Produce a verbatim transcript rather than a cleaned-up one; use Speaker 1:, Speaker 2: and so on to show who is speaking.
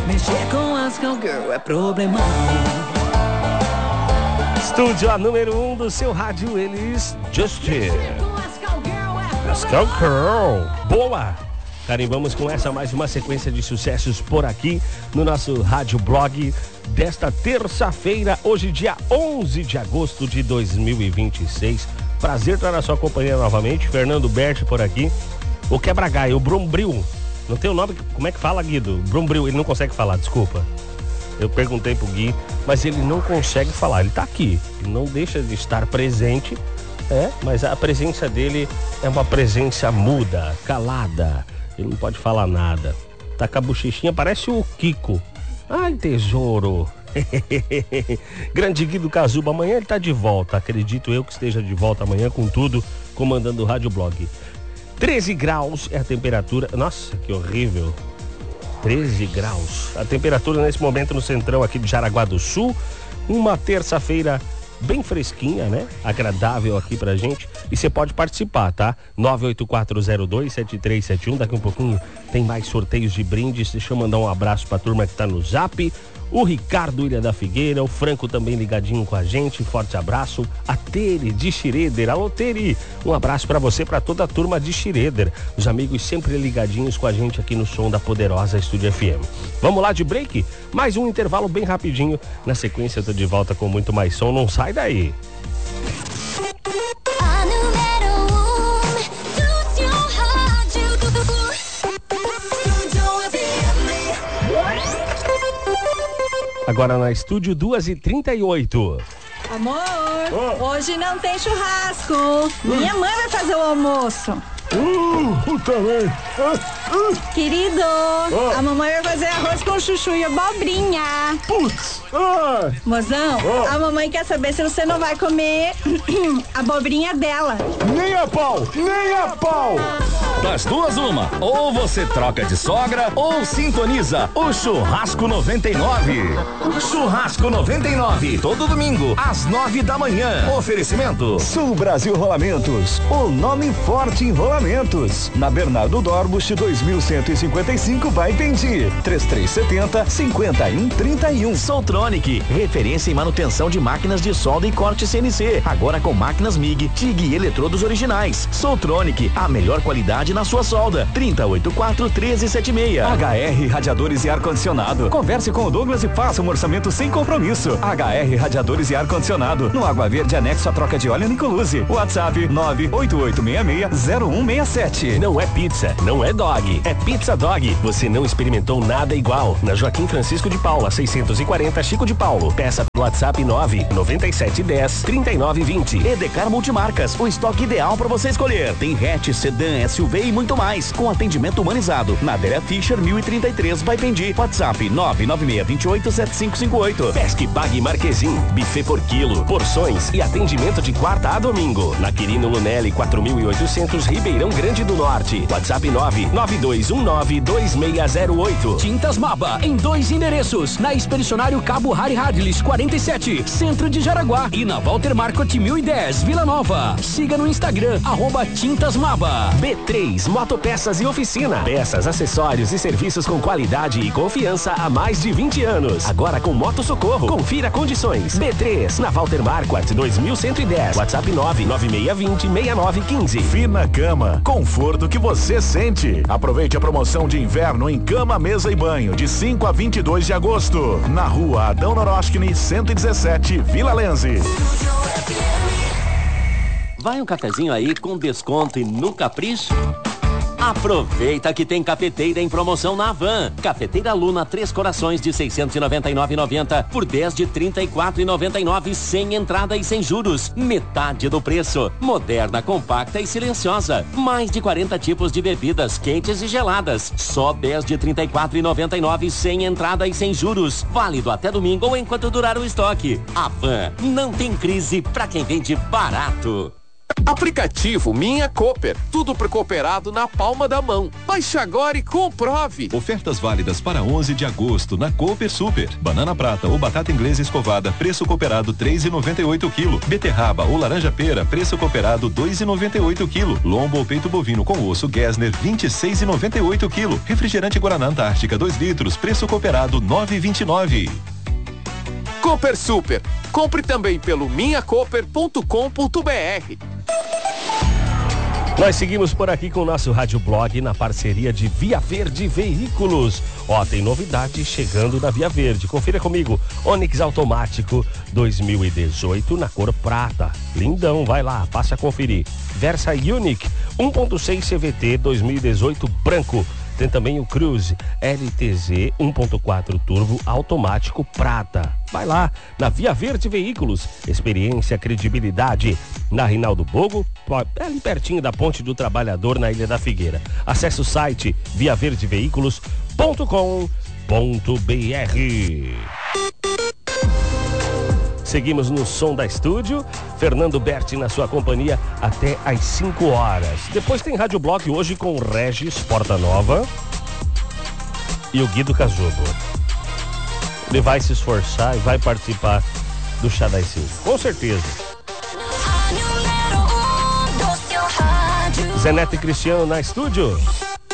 Speaker 1: Mexer com as cowgirl é problemão.
Speaker 2: Estúdio a número um do seu rádio, eles Justin. As cowgirl. Boa! Carimbamos com essa mais uma sequência de sucessos por aqui no nosso rádio blog desta terça-feira, hoje dia onze de agosto de dois mil e vinte e seis. Prazer estar na sua companhia novamente, Fernando Berti por aqui. O Quebra-Galho, o Brumbril. Não tem o nome, como é que fala, Guido? Brumbril, ele não consegue falar, desculpa. Eu perguntei pro Gui, mas ele não consegue falar, ele tá aqui. Ele não deixa de estar presente, é, mas a presença dele é uma presença muda, calada. Ele não pode falar nada. Tá com a bochechinha, parece o Kiko. Ai, tesouro. Grande Guido Cazuba, amanhã ele tá de volta. Acredito eu que esteja de volta amanhã com tudo, comandando o Rádio Blog. treze graus é a temperatura. Nossa, que horrível. treze graus. A temperatura nesse momento no centrão aqui de Jaraguá do Sul. Uma terça-feira bem fresquinha, né? Agradável aqui pra gente. E você pode participar, tá? nove oito quatro zero dois sete três sete um. Daqui um pouquinho tem mais sorteios de brindes. Deixa eu mandar um abraço pra turma que tá no Zap. O Ricardo Ilha da Figueira, o Franco também ligadinho com a gente, forte abraço. A Tere de Schroeder, alô Tere, um abraço pra você, pra toda a turma de Schroeder. Os amigos sempre ligadinhos com a gente aqui no som da poderosa Estúdio F M. Vamos lá de break? Mais um intervalo bem rapidinho. Na sequência eu tô de volta com muito mais som, não sai daí. Agora na estúdio duas e trinta e oito.
Speaker 3: Amor, oh. Hoje não tem churrasco. Uh. Minha mãe vai fazer o almoço.
Speaker 4: Uh, também. Uh, uh.
Speaker 3: Querido, oh. A mamãe vai fazer arroz com chuchu e abobrinha.
Speaker 4: Putz. Ah.
Speaker 3: Mozão, oh. A mamãe quer saber se você não vai comer a abobrinha dela.
Speaker 4: Nem a pau, nem a pau.
Speaker 5: Das duas, uma. Ou você troca de sogra ou sintoniza o Churrasco noventa e nove. Churrasco noventa e nove, todo domingo, às nove da manhã. Oferecimento
Speaker 6: Sul Brasil Rolamentos, o nome forte em rolamentos. Na Bernardo Dorbusch dois mil cento e cinquenta e cinco, vai Pendi. três três sete zero, cinco um três um.
Speaker 7: Soltronic, referência em manutenção de máquinas de solda e corte C N C. Agora com máquinas M I G, T I G e eletrodos originais. Soltronic, a melhor qualidade na sua solda. trinta e oito quatro, treze setenta e seis.
Speaker 6: H R Radiadores e Ar-Condicionado. Converse com o Douglas e faça um orçamento sem compromisso. H R Radiadores e Ar-Condicionado. No Água Verde, anexo a troca de óleo Nicoluse. WhatsApp nove oito oito seis seis zero um seis sete.
Speaker 2: Não é pizza, não é dog, é Pizza Dog. Você não experimentou nada igual. Na Joaquim Francisco de Paula, seiscentos e quarenta, Chico de Paulo. Peça pelo WhatsApp nove nove sete um zero, três nove dois zero.
Speaker 7: Edecar Multimarcas, o estoque ideal para você escolher. Tem hatch, sedã, S U V e muito mais, com atendimento humanizado. Na Adélia Fischer, mil e trinta e três, vai Pendi. WhatsApp nove nove seis dois oito sete cinco cinco oito.
Speaker 2: Pesque Pague Marquezim, buffet por quilo, porções e atendimento de quarta a domingo. Na Quirino Lunelli, quatro mil e oitocentos, Ribeirão Grande do Norte. WhatsApp nove nove dois um nove dois seis zero oito.
Speaker 8: Tintas Maba, em dois endereços. Na Expedicionário Cabo Harry Hadlis, quarenta e sete, Centro de Jaraguá. E na Walter Marcot, mil e dez, Vila Nova. Siga no Instagram, arroba Tintas Maba.
Speaker 2: B três Motopeças e Oficina. Peças, acessórios e serviços com qualidade e confiança há mais de vinte anos. Agora com Moto Socorro. Confira condições. B três, na Walter Marquardt, dois mil cento e dez. WhatsApp nove nove seis dois zero, seis nove um cinco.
Speaker 9: Fina Cama. Conforto que você sente. Aproveite a promoção de inverno em cama, mesa e banho, de cinco a vinte e dois de agosto. Na rua Adão Noroskny, cento e dezessete, Vila Lenze.
Speaker 10: Vai um cafezinho aí com desconto e no capricho? Aproveita que tem cafeteira em promoção na Havan. Cafeteira Luna Três Corações de seiscentos e noventa e nove reais e noventa centavos por dez de trinta e quatro reais e noventa e nove centavos, sem entrada e sem juros. Metade do preço. Moderna, compacta e silenciosa. Mais de quarenta tipos de bebidas quentes e geladas. Só dez de trinta e quatro reais e noventa e nove centavos, sem entrada e sem juros. Válido até domingo ou enquanto durar o estoque. Havan, não tem crise pra quem vende barato.
Speaker 11: Aplicativo Minha Cooper. Tudo pro cooperado na palma da mão. Baixe agora e comprove.
Speaker 12: Ofertas válidas para onze de agosto na Cooper Super. Banana prata ou batata inglesa escovada, preço cooperado três reais e noventa e oito quilo. Beterraba ou laranja pera, preço cooperado dois reais e noventa e oito quilo. Lombo ou peito bovino com osso Gessner, vinte e seis reais e noventa e oito quilo. Refrigerante Guaraná Antártica dois litros, preço cooperado nove reais e vinte e nove.
Speaker 11: Cooper Super. Compre também pelo minha cooper ponto com ponto br.
Speaker 2: Nós seguimos por aqui com o nosso Rádio Blog na parceria de Via Verde Veículos. Ó, tem novidade chegando na Via Verde. Confira comigo. Onix automático dois mil e dezoito na cor prata. Lindão, vai lá, passa a conferir. Versa Unique um ponto seis C V T dois mil e dezoito branco. Tem também o Cruze L T Z um ponto quatro turbo automático prata. Vai lá, na Via Verde Veículos. Experiência, credibilidade. Na Rinaldo Bogo, ali pertinho da Ponte do Trabalhador, na Ilha da Figueira. Acesse o site via verde veículos ponto com ponto br. Seguimos no Som da Estúdio. Fernando Berti na sua companhia até às cinco horas. Depois tem Rádio Blog hoje com o Regis Porta Nova e o Guido Casobo. Ele vai se esforçar e vai participar do Chá das cinco, com certeza. Zé Neto e Cristiano na estúdio.